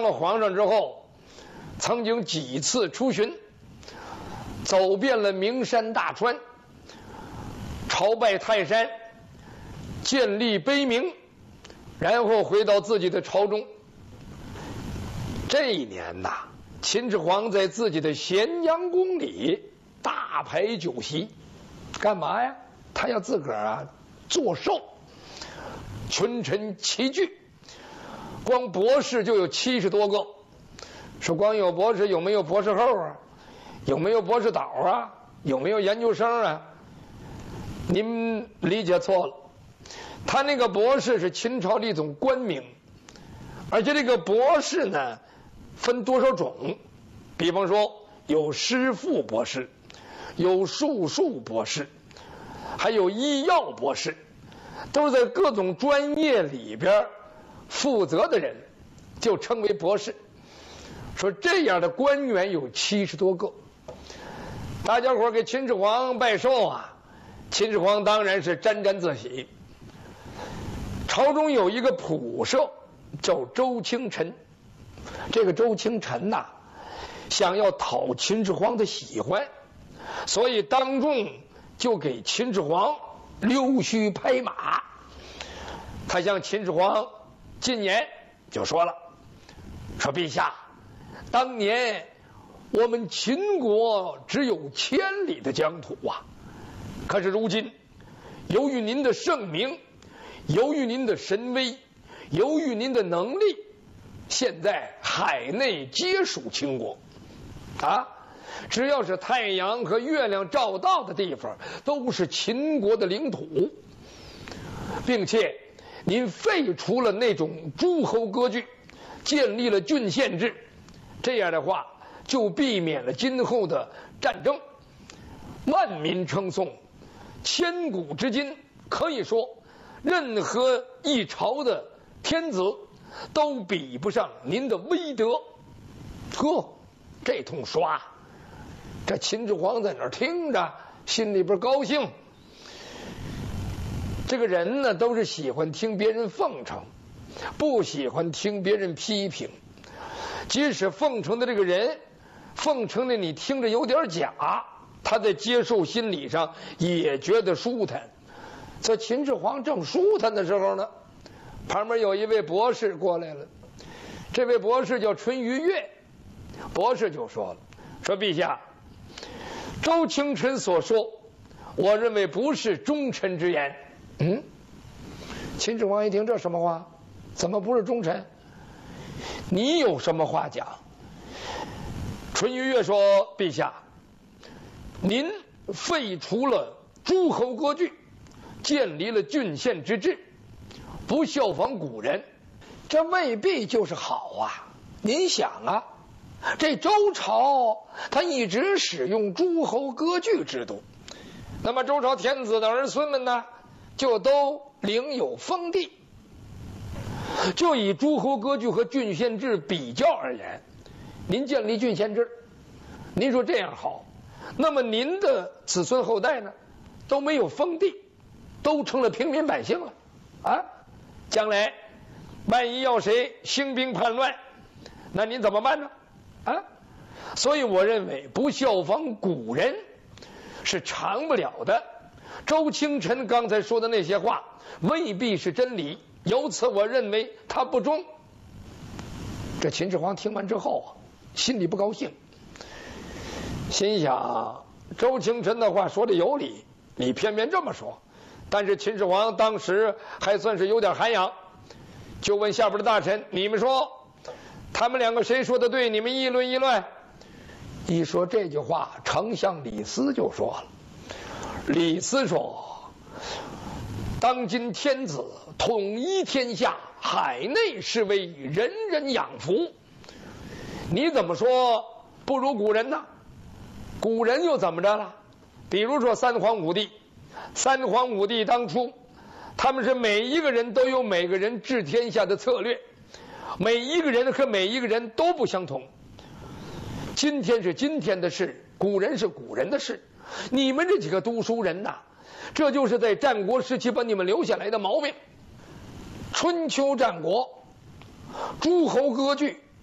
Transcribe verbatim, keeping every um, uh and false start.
了皇上之后，曾经几次出巡，走遍了名山大川，朝拜泰山，建立碑铭，然后回到自己的朝中。这一年呐，秦始皇在自己的咸阳宫里大排酒席，干嘛呀？他要自个儿啊做寿，群臣齐聚，光博士就有七十多个。说光有博士，有没有博士后啊？有没有博士导啊？有没有研究生啊？您理解错了，他那个博士是秦朝的一种官名，而且这个博士呢分多少种，比方说有师傅博士，有术数博士，还有医药博士，都是在各种专业里边负责的人就称为博士。说这样的官员有七十多个，大家伙给秦始皇拜寿啊，秦始皇当然是沾沾自喜。朝中有一个仆射叫周清晨，这个周清晨呐、啊，想要讨秦始皇的喜欢，所以当众就给秦始皇溜须拍马。他向秦始皇进言就说了，说陛下，当年我们秦国只有千里的疆土啊，可是如今由于您的盛名，由于您的神威，由于您的能力，现在海内皆属秦国啊，只要是太阳和月亮照到的地方都是秦国的领土，并且您废除了那种诸侯割据，建立了郡县制，这样的话就避免了今后的战争。万民称颂，千古至今，可以说任何一朝的天子都比不上您的威德。呵，这通刷，这秦始皇在那儿听着，心里边高兴。这个人呢，都是喜欢听别人奉承，不喜欢听别人批评。即使奉承的这个人，奉承的你听着有点假，他在接受心理上也觉得舒坦。这秦始皇正舒坦的时候呢，旁边有一位博士过来了。这位博士叫淳于越，博士就说了，说陛下，周清晨所说，我认为不是忠臣之言。嗯，秦始皇一听，这什么话？怎么不是忠臣？你有什么话讲？淳于越说，陛下，您废除了诸侯割据，建立了郡县之制，不效仿古人，这未必就是好啊。您想啊，这周朝他一直使用诸侯割据制度，那么周朝天子的儿孙们呢，就都领有封地。就以诸侯割据和郡县制比较而言，您建立郡县制，您说这样好，那么您的子孙后代呢，都没有封地，都成了平民百姓了啊！将来万一要谁兴兵叛乱，那您怎么办呢？啊！所以我认为不效仿古人是长不了的。周清晨刚才说的那些话未必是真理，由此我认为他不忠。这秦始皇听完之后啊，心里不高兴，心想周清晨的话说的有理，你偏偏这么说。但是秦始皇当时还算是有点涵养，就问下边的大臣，你们说他们两个谁说的对？你们议论议论。一说这句话，丞相李斯就说了，李斯说，当今天子统一天下，海内是为人人养福。你怎么说不如古人呢？古人又怎么着了？比如说三皇五帝，三皇五帝当初他们是每一个人都有每个人治天下的策略，每一个人和每一个人都不相同。今天是今天的事，古人是古人的事。你们这几个读书人呐，这就是在战国时期把你们留下来的毛病。春秋战国，诸侯割据